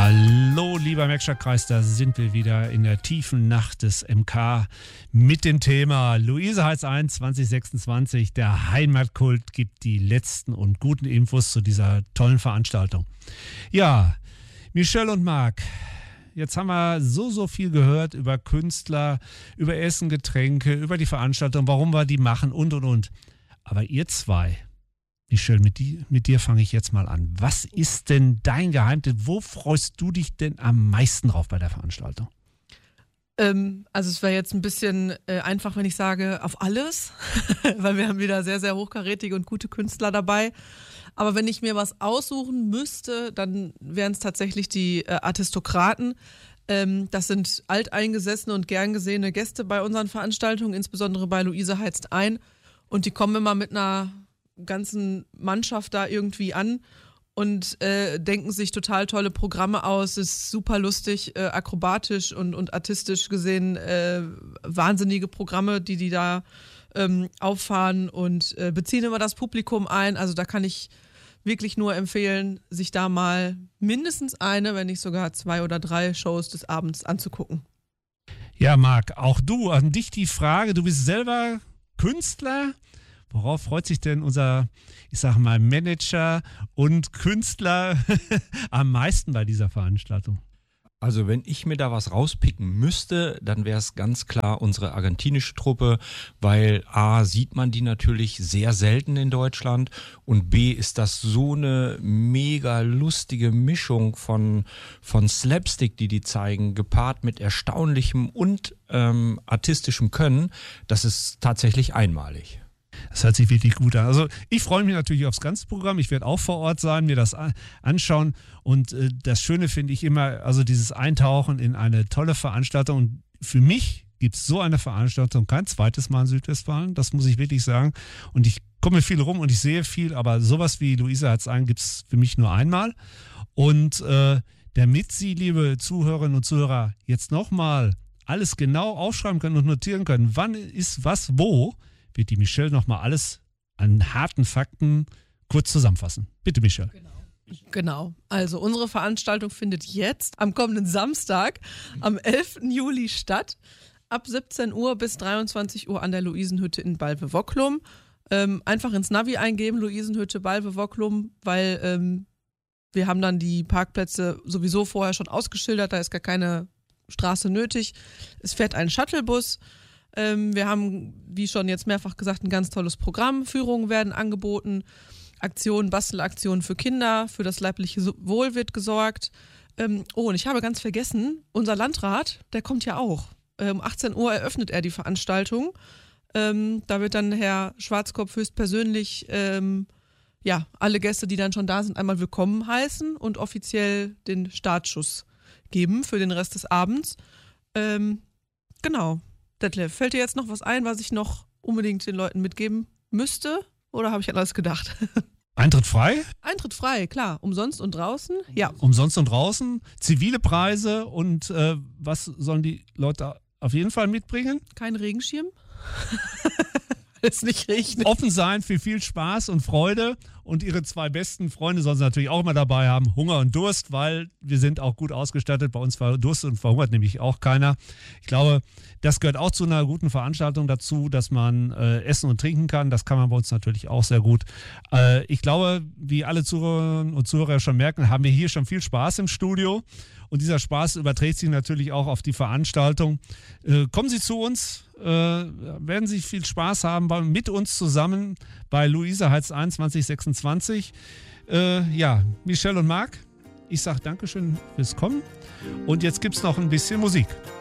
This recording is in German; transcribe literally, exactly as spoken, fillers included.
Hallo, lieber Märkischer-Kreis, da sind wir wieder in der tiefen Nacht des M K mit dem Thema Luise Heiz eins zwanzig sechsundzwanzig. Der Heimatkult gibt die letzten und guten Infos zu dieser tollen Veranstaltung. Ja, Michelle und Marc, jetzt haben wir so, so viel gehört über Künstler, über Essen, Getränke, über die Veranstaltung, warum wir die machen und, und, und. Aber ihr zwei... Michelle, mit, die, mit dir fange ich jetzt mal an. Was ist denn dein Geheimtipp? Wo freust du dich denn am meisten drauf bei der Veranstaltung? Ähm, also es wäre jetzt ein bisschen äh, einfach, wenn ich sage, auf alles, weil wir haben wieder sehr, sehr hochkarätige und gute Künstler dabei. Aber wenn ich mir was aussuchen müsste, dann wären es tatsächlich die äh, Artistokraten. Ähm, das sind alteingesessene und gern gesehene Gäste bei unseren Veranstaltungen, insbesondere bei Luise heizt ein. Und die kommen immer mit einer ganzen Mannschaft da irgendwie an und äh, denken sich total tolle Programme aus. Ist super lustig, äh, akrobatisch und, und artistisch gesehen äh, wahnsinnige Programme, die die da ähm, auffahren und äh, beziehen immer das Publikum ein. Also da kann ich wirklich nur empfehlen, sich da mal mindestens eine, wenn nicht sogar zwei oder drei Shows des Abends anzugucken. Ja, Marc, auch du, an dich die Frage, du bist selber Künstler. Worauf freut sich denn unser, ich sag mal, Manager und Künstler am meisten bei dieser Veranstaltung? Also wenn ich mir da was rauspicken müsste, dann wäre es ganz klar unsere argentinische Truppe, weil A, sieht man die natürlich sehr selten in Deutschland und B, ist das so eine mega lustige Mischung von, von Slapstick, die die zeigen, gepaart mit erstaunlichem und ähm, artistischem Können. Das ist tatsächlich einmalig. Das hört sich wirklich gut an. Also ich freue mich natürlich aufs ganze Programm. Ich werde auch vor Ort sein, mir das anschauen. Und äh, das Schöne finde ich immer, also dieses Eintauchen in eine tolle Veranstaltung. Und für mich gibt es so eine Veranstaltung kein zweites Mal in Südwestfalen. Das muss ich wirklich sagen. Und ich komme viel rum und ich sehe viel, aber sowas wie Luise Heiz eins gibt es für mich nur einmal. Und äh, damit Sie, liebe Zuhörerinnen und Zuhörer, jetzt nochmal alles genau aufschreiben können und notieren können, wann ist was wo, wird die Michelle nochmal alles an harten Fakten kurz zusammenfassen. Bitte, Michelle. Genau. Genau. Also unsere Veranstaltung findet jetzt am kommenden Samstag, am elften Juli statt. Ab siebzehn Uhr bis dreiundzwanzig Uhr an der Luisenhütte in Balve-Wocklum. Ähm, einfach ins Navi eingeben, Luisenhütte Balve-Wocklum, weil ähm, wir haben dann die Parkplätze sowieso vorher schon ausgeschildert, da ist gar keine Straße nötig. Es fährt ein Shuttlebus. Ähm, wir haben, wie schon jetzt mehrfach gesagt, ein ganz tolles Programm. Führungen werden angeboten, Aktionen, Bastelaktionen für Kinder, für das leibliche Wohl wird gesorgt. Ähm, oh, und ich habe ganz vergessen, unser Landrat, der kommt ja auch. Um achtzehn Uhr eröffnet er die Veranstaltung. Ähm, da wird dann Herr Schwarzkopf höchstpersönlich ähm, ja, alle Gäste, die dann schon da sind, einmal willkommen heißen und offiziell den Startschuss geben für den Rest des Abends. Ähm, genau. Detlef, fällt dir jetzt noch was ein, was ich noch unbedingt den Leuten mitgeben müsste? Oder habe ich an alles gedacht? Eintritt frei? Eintritt frei, klar. Umsonst und draußen? Ja. Umsonst und draußen. Zivile Preise und äh, was sollen die Leute auf jeden Fall mitbringen? Kein Regenschirm. Es nicht regnet. Offen sein für viel Spaß und Freude. Und ihre zwei besten Freunde sollen sie natürlich auch mal dabei haben. Hunger und Durst, weil wir sind auch gut ausgestattet. Bei uns verdurst und verhungert nämlich auch keiner. Ich glaube, das gehört auch zu einer guten Veranstaltung dazu, dass man äh, essen und trinken kann. Das kann man bei uns natürlich auch sehr gut. Äh, ich glaube, wie alle Zuhörerinnen und Zuhörer schon merken, haben wir hier schon viel Spaß im Studio. Und dieser Spaß überträgt sich natürlich auch auf die Veranstaltung. Äh, kommen Sie zu uns, äh, werden Sie viel Spaß haben bei, mit uns zusammen bei Luise Heiz eins zwanzig sechsundzwanzig. Äh, ja, Michelle und Marc, ich sage Dankeschön fürs Kommen. Und jetzt gibt es noch ein bisschen Musik.